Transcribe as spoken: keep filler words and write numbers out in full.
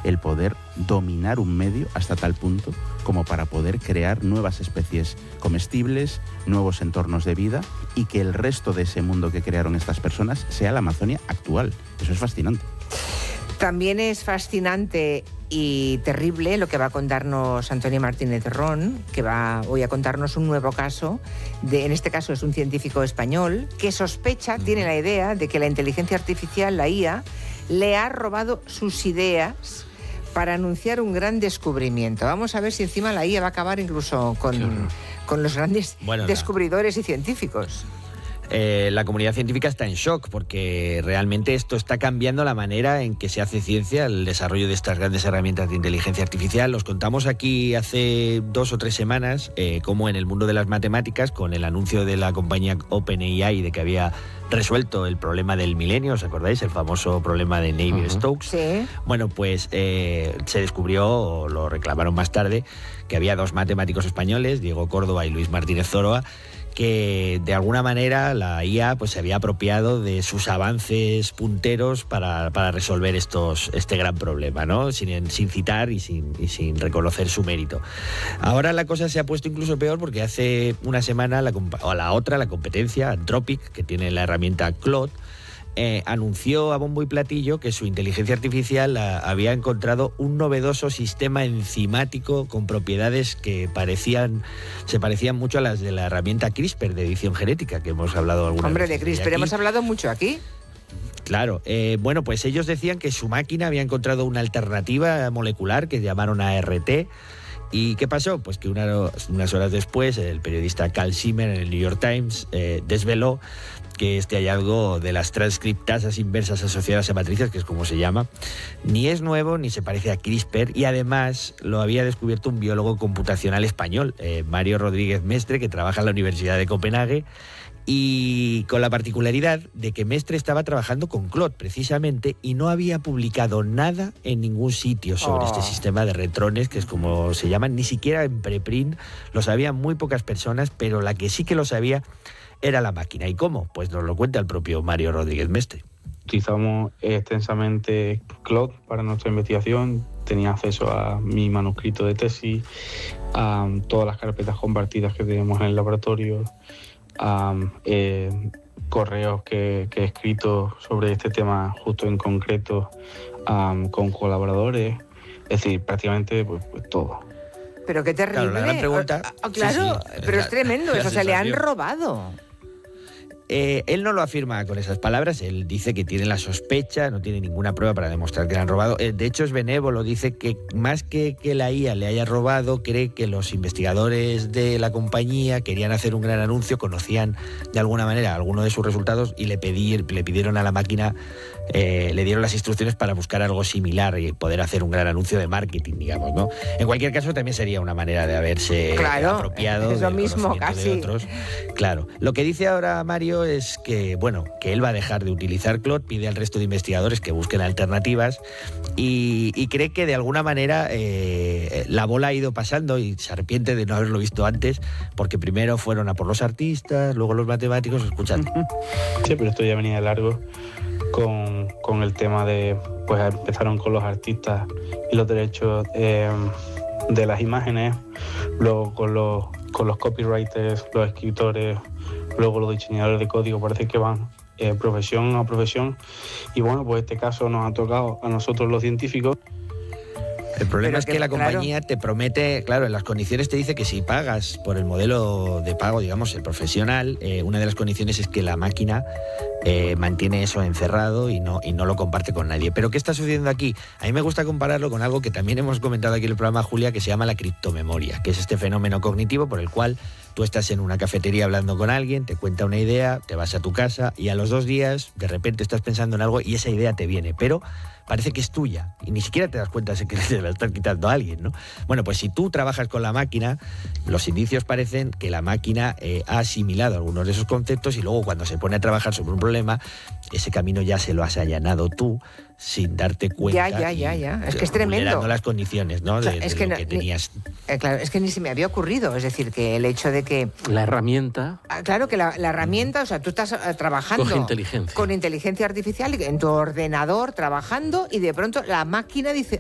el poder dominar un medio hasta tal punto como para poder crear nuevas especies comestibles, nuevos entornos de vida, y que el resto de ese mundo que crearon estas personas sea la Amazonia actual. Eso es fascinante. También es fascinante y terrible lo que va a contarnos Antonio Martínez Ron, que va hoy a contarnos un nuevo caso. De, en este caso es un científico español que sospecha, tiene la idea de que la inteligencia artificial, la I A, le ha robado sus ideas para anunciar un gran descubrimiento. Vamos a ver si encima la I A va a acabar incluso con, con los grandes bueno, descubridores no. y científicos. Eh, la comunidad científica está en shock porque realmente esto está cambiando la manera en que se hace ciencia, el desarrollo de estas grandes herramientas de inteligencia artificial. Os contamos aquí hace dos o tres semanas eh, cómo en el mundo de las matemáticas, con el anuncio de la compañía OpenAI de que había resuelto el problema del milenio, ¿os acordáis? El famoso problema de Navier-Stokes. Uh-huh. Sí. Bueno, pues eh, se descubrió, o lo reclamaron más tarde, que había dos matemáticos españoles, Diego Córdoba y Luis Martínez Zoroa, que de alguna manera la I A pues se había apropiado de sus avances punteros para, para resolver estos, este gran problema, ¿no? Sin, sin citar y sin, y sin reconocer su mérito. Ahora la cosa se ha puesto incluso peor porque hace una semana, la, o la otra, la competencia, Anthropic, que tiene la herramienta Claude, Eh, anunció a bombo y platillo que su inteligencia artificial a, había encontrado un novedoso sistema enzimático con propiedades que parecían se parecían mucho a las de la herramienta CRISPR de edición genética, que hemos hablado alguna vez. Hombre, de CRISPR hemos hablado mucho aquí. Claro, eh, bueno, pues ellos decían que su máquina había encontrado una alternativa molecular que llamaron A R T. ¿Y qué pasó? Pues que una, unas horas después el periodista Carl Zimmer en el New York Times eh, desveló que este hallazgo de las transcriptasas inversas asociadas a matrices, que es como se llama, ni es nuevo ni se parece a CRISPR, y además lo había descubierto un biólogo computacional español, eh, Mario Rodríguez Mestre, que trabaja en la Universidad de Copenhague, y con la particularidad de que Mestre estaba trabajando con Claude precisamente y no había publicado nada en ningún sitio sobre oh. este sistema de retrones, que es como se llaman, ni siquiera en preprint, lo sabían muy pocas personas, pero la que sí que lo sabía era la máquina. ¿Y cómo? Pues nos lo cuenta el propio Mario Rodríguez Mestre. Utilizamos extensamente Claude para nuestra investigación, tenía acceso a mi manuscrito de tesis, a todas las carpetas compartidas que tenemos en el laboratorio, a eh, correos que, que he escrito sobre este tema justo en concreto um, con colaboradores, es decir, prácticamente pues, pues todo. Pero qué terrible. Claro, la gran pregunta... Oh, oh, claro, sí, sí, pero la, es tremendo, eso se le han robado. Eh, él no lo afirma con esas palabras, él dice que tiene la sospecha, no tiene ninguna prueba para demostrar que le han robado. Eh, de hecho es benévolo, dice que más que que la I A le haya robado, cree que los investigadores de la compañía querían hacer un gran anuncio, conocían de alguna manera alguno de sus resultados y le, pedir, le pidieron a la máquina, eh, le dieron las instrucciones para buscar algo similar y poder hacer un gran anuncio de marketing, digamos, ¿no? En cualquier caso también sería una manera de haberse claro, apropiado es lo del mismo, casi. de otros. Claro, lo que dice ahora Mario es que, bueno, que él va a dejar de utilizar Claude, pide al resto de investigadores que busquen alternativas y, y cree que de alguna manera eh, la bola ha ido pasando y se arrepiente de no haberlo visto antes, porque primero fueron a por los artistas, luego los matemáticos, escuchad. Sí, pero esto ya venía de largo con, con el tema de, pues empezaron con los artistas y los derechos eh, de las imágenes, luego con los, con los copywriters, los escritores, luego los diseñadores de código, parece que van eh, profesión a profesión. Y bueno, pues este caso nos ha tocado a nosotros los científicos. El problema Pero es que, que la claro. compañía te promete, claro, en las condiciones te dice que si pagas por el modelo de pago, digamos, el profesional, eh, una de las condiciones es que la máquina eh, mantiene eso encerrado y no, y no lo comparte con nadie. Pero ¿qué está sucediendo aquí? A mí me gusta compararlo con algo que también hemos comentado aquí en el programa, Julia, que se llama la criptomemoria, que es este fenómeno cognitivo por el cual tú estás en una cafetería hablando con alguien, te cuenta una idea, te vas a tu casa y a los dos días de repente estás pensando en algo y esa idea te viene, pero parece que es tuya y ni siquiera te das cuenta de que te la estás quitando a alguien, ¿no? Bueno, pues si tú trabajas con la máquina, los indicios parecen que la máquina eh, ha asimilado algunos de esos conceptos y luego cuando se pone a trabajar sobre un problema, ese camino ya se lo has allanado tú sin darte cuenta. Ya, ya, ya, ya. Es que es tremendo. Vulnerando las condiciones, ¿no? De, O sea, es de que lo no, que tenías. Ni, eh, claro, es que ni se me había ocurrido. Es decir, que el hecho de que... La herramienta... Ah, claro, que la, la herramienta, o sea, tú estás uh, trabajando... Coge inteligencia. Con inteligencia artificial en tu ordenador, trabajando, y de pronto la máquina dice,